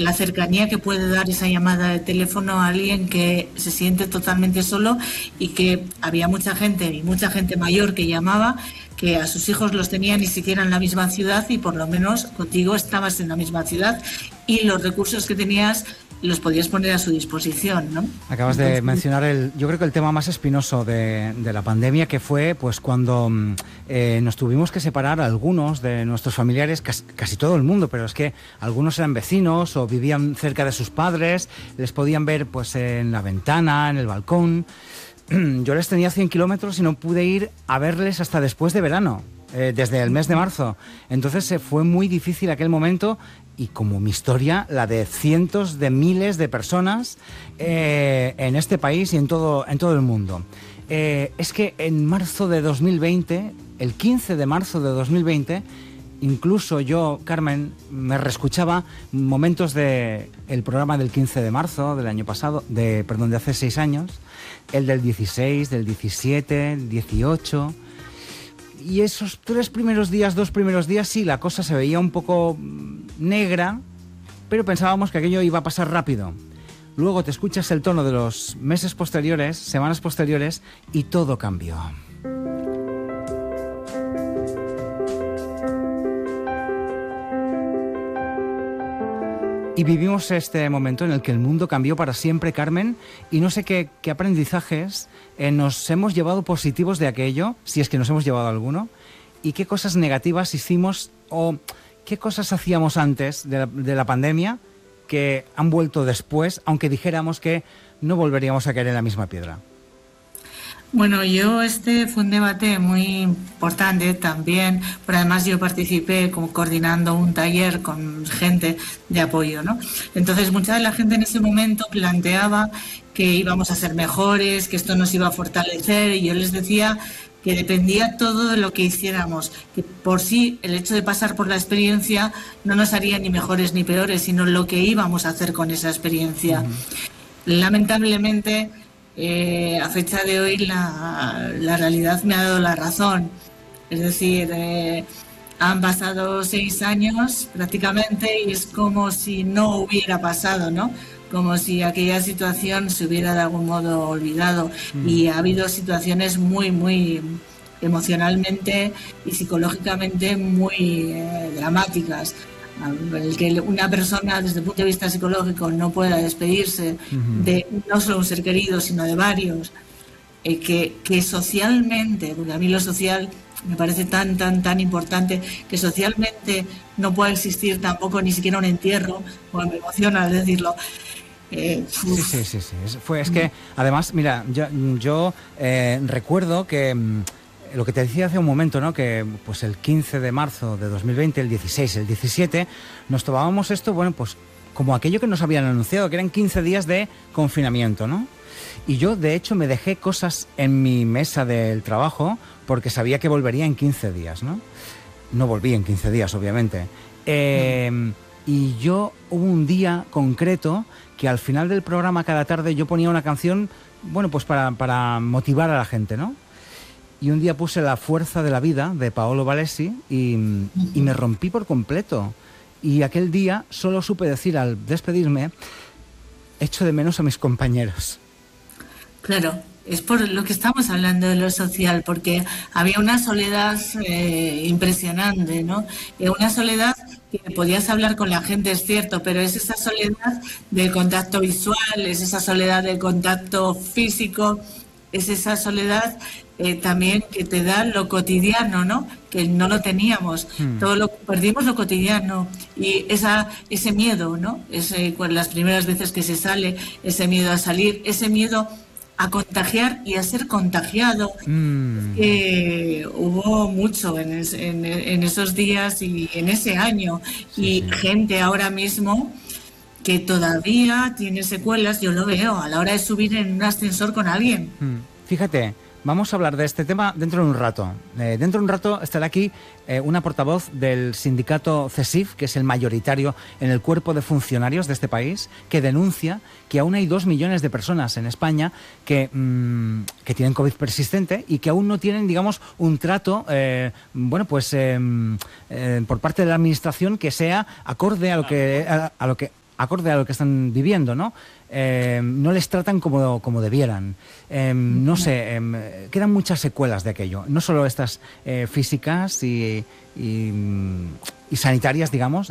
la cercanía que puede dar esa llamada de teléfono a alguien que se siente totalmente solo, y que había mucha gente y mucha gente mayor que llamaba, que a sus hijos los tenía ni siquiera en la misma ciudad, y por lo menos contigo estabas en la misma ciudad y los recursos que tenías los podías poner a su disposición, ¿no? Acabas de mencionar yo creo que el tema más espinoso de la pandemia, que fue pues cuando nos tuvimos que separar a algunos de nuestros familiares, casi todo el mundo, pero es que algunos eran vecinos o vivían cerca de sus padres, les podían ver pues en la ventana, en el balcón. Yo les tenía 100 kilómetros y no pude ir a verles hasta después de verano, desde el mes de marzo. Entonces fue muy difícil aquel momento, y como mi historia, la de cientos de miles de personas en este país y en todo el mundo. Es que en marzo de 2020, el 15 de marzo de 2020, incluso yo, Carmen, me reescuchaba momentos del programa del 15 de marzo del año pasado, de hace 6 años, el del 16, del 17, el 18... Y esos 2 primeros días, sí, la cosa se veía un poco negra, pero pensábamos que aquello iba a pasar rápido. Luego te escuchas el tono de los meses posteriores, semanas posteriores, y todo cambió. Y vivimos este momento en el que el mundo cambió para siempre, Carmen, y no sé qué aprendizajes nos hemos llevado positivos de aquello, si es que nos hemos llevado alguno, y qué cosas negativas hicimos o qué cosas hacíamos antes de la pandemia que han vuelto después, aunque dijéramos que no volveríamos a caer en la misma piedra. Bueno, fue un debate muy importante también, pero además yo participé como coordinando un taller con gente de apoyo, ¿no? Entonces mucha de la gente en ese momento planteaba que íbamos a ser mejores, que esto nos iba a fortalecer, y yo les decía que dependía todo de lo que hiciéramos, que por sí el hecho de pasar por la experiencia no nos haría ni mejores ni peores, sino lo que íbamos a hacer con esa experiencia. Lamentablemente, a fecha de hoy la realidad me ha dado la razón. Es decir, han pasado 6 años prácticamente y es como si no hubiera pasado, ¿no? Como si aquella situación se hubiera de algún modo olvidado. Y ha habido situaciones muy, muy emocionalmente y psicológicamente muy dramáticas. El que una persona desde el punto de vista psicológico no pueda despedirse de no solo un ser querido, sino de varios, que socialmente, porque a mí lo social me parece tan importante, que socialmente no pueda existir tampoco ni siquiera un entierro. Bueno, me emociona al decirlo. Sí. Es que además, mira, yo recuerdo que lo que te decía hace un momento, ¿no? Que pues el 15 de marzo de 2020, el 16, el 17, nos tomábamos esto, bueno, pues como aquello que nos habían anunciado, que eran 15 días de confinamiento, ¿no? Y yo, de hecho, me dejé cosas en mi mesa del trabajo porque sabía que volvería en 15 días, ¿no? No volví en 15 días, obviamente. Y yo hubo un día concreto que al final del programa, cada tarde, yo ponía una canción, bueno, pues para motivar a la gente, ¿no? Y un día puse La fuerza de la vida, de Paolo Valesi, y me rompí por completo. Y aquel día solo supe decir al despedirme, echo de menos a mis compañeros. Claro, es por lo que estamos hablando de lo social, porque había una soledad impresionante, ¿no? Una soledad que podías hablar con la gente, es cierto, pero es esa soledad del contacto visual, es esa soledad del contacto físico, es esa soledad también que te da lo cotidiano, ¿no? Que no lo teníamos, perdimos lo cotidiano, y ese miedo, ¿no? Las primeras veces que se sale, ese miedo a salir, ese miedo a contagiar y a ser contagiado, que hubo mucho en esos días y en ese año, gente ahora mismo que todavía tiene secuelas, yo lo veo a la hora de subir en un ascensor con alguien. Fíjate, vamos a hablar de este tema dentro de un rato. Dentro de un rato estará aquí una portavoz del sindicato CESIF, que es el mayoritario en el cuerpo de funcionarios de este país, que denuncia que aún hay 2 millones de personas en España que tienen COVID persistente y que aún no tienen, digamos, un trato, por parte de la administración que sea acorde a lo que acorde a lo que están viviendo, ¿no? No les tratan como debieran. No sé, quedan muchas secuelas de aquello. No solo estas físicas y sanitarias, digamos,